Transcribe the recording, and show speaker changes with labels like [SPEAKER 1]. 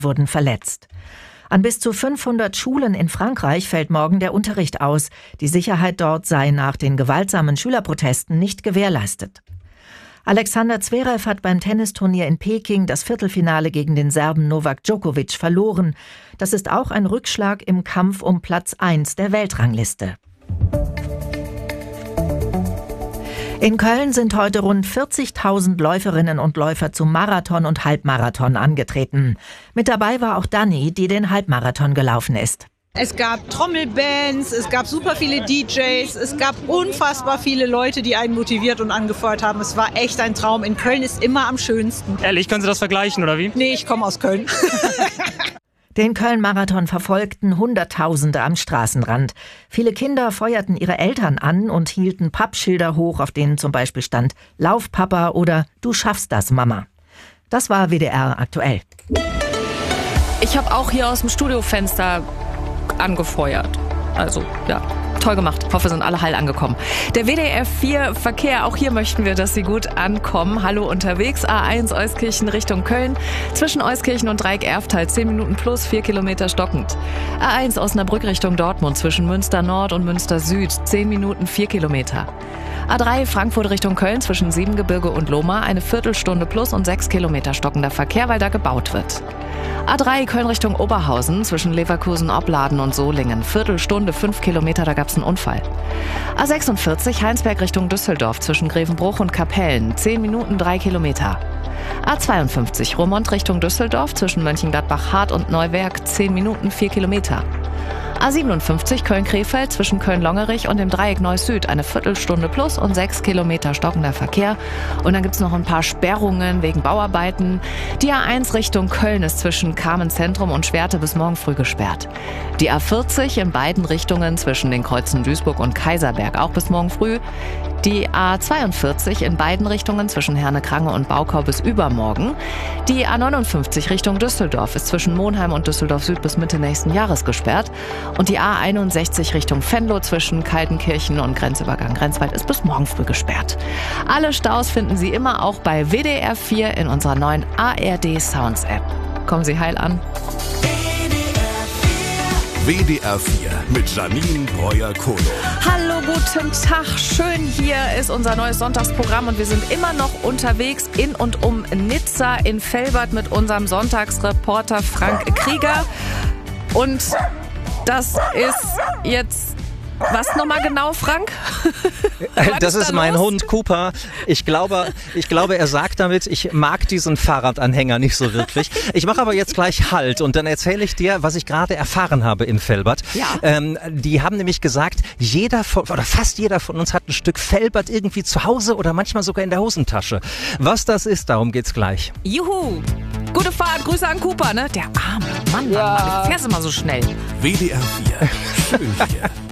[SPEAKER 1] wurden verletzt. An bis zu 500 Schulen in Frankreich fällt morgen der Unterricht aus. Die Sicherheit dort sei nach den gewaltsamen Schülerprotesten nicht gewährleistet. Alexander Zverev hat beim Tennisturnier in Peking das Viertelfinale gegen den Serben Novak Djokovic verloren. Das ist auch ein Rückschlag im Kampf um Platz 1 der Weltrangliste. In Köln sind heute rund 40.000 Läuferinnen und Läufer zum Marathon und Halbmarathon angetreten. Mit dabei war auch Dani, die den Halbmarathon gelaufen ist.
[SPEAKER 2] Es gab Trommelbands, es gab super viele DJs, es gab unfassbar viele Leute, die einen motiviert und angefeuert haben. Es war echt ein Traum. In Köln ist immer am schönsten.
[SPEAKER 3] Ehrlich, können Sie das vergleichen, oder wie?
[SPEAKER 2] Nee, ich komme aus Köln.
[SPEAKER 1] Den Köln-Marathon verfolgten Hunderttausende am Straßenrand. Viele Kinder feuerten ihre Eltern an und hielten Pappschilder hoch, auf denen zum Beispiel stand »Lauf, Papa« oder »Du schaffst das, Mama«. Das war WDR aktuell.
[SPEAKER 4] Ich habe auch hier aus dem Studiofenster angefeuert. Also, ja, toll gemacht. Ich hoffe, sind alle heil angekommen. Der WDR 4 Verkehr, auch hier möchten wir, dass Sie gut ankommen. Hallo unterwegs, A1 Euskirchen Richtung Köln. Zwischen Euskirchen und Dreieck-Erftal 10 Minuten plus 4 Kilometer stockend. A1 Osnabrück Richtung Dortmund zwischen Münster Nord und Münster Süd 10 Minuten 4 Kilometer. A3 Frankfurt Richtung Köln zwischen Siebengebirge und Lohmar eine Viertelstunde plus und 6 Kilometer stockender Verkehr, weil da gebaut wird. A3 Köln Richtung Oberhausen zwischen Leverkusen-Opladen und Solingen. Viertelstunde 5 Kilometer, da gab es einen Unfall. A46 Heinsberg Richtung Düsseldorf zwischen Grevenbruch und Kapellen. 10 Minuten 3 Kilometer. A52 Roermond Richtung Düsseldorf zwischen Mönchengladbach-Hart und Neuwerk. 10 Minuten 4 Kilometer. A57 Köln-Krefeld zwischen Köln-Longerich und dem Dreieck Neuss-Süd eine Viertelstunde plus und 6 Kilometer stockender Verkehr. Und dann gibt es noch ein paar Sperrungen wegen Bauarbeiten. Die A1 Richtung Köln ist zwischen Carmen-Zentrum und Schwerte bis morgen früh gesperrt. Die A40 in beiden Richtungen zwischen den Kreuzen Duisburg und Kaiserberg auch bis morgen früh. Die A42 in beiden Richtungen zwischen Herne-Krange und Baukau bis übermorgen. Die A59 Richtung Düsseldorf ist zwischen Monheim und Düsseldorf Süd bis Mitte nächsten Jahres gesperrt. Und die A61 Richtung Venlo zwischen Kaltenkirchen und Grenzübergang Grenzwald ist bis morgen früh gesperrt. Alle Staus finden Sie immer auch bei WDR 4 in unserer neuen ARD Sounds App. Kommen Sie heil an.
[SPEAKER 5] WDR 4 mit Janine Breuer-Kono.
[SPEAKER 4] Hallo, guten Tag. Schön, hier ist unser neues Sonntagsprogramm und wir sind immer noch unterwegs in und um Nizza in Velbert mit unserem Sonntagsreporter Frank Krieger. Und das ist jetzt... Was nochmal genau, Frank?
[SPEAKER 6] Das ist mein Hund Cooper. Ich glaube, er sagt damit, ich mag diesen Fahrradanhänger nicht so wirklich. Ich mache aber jetzt gleich Halt und dann erzähle ich dir, was ich gerade erfahren habe in Velbert. Ja. Die haben nämlich gesagt, fast jeder von uns hat ein Stück Velbert irgendwie zu Hause oder manchmal sogar in der Hosentasche. Was das ist, darum geht's gleich.
[SPEAKER 4] Juhu! Gute Fahrt, Grüße an Cooper, ne? Der arme Mann, ja. Mann, fährst immer so schnell.
[SPEAKER 5] WDR 4, schön hier.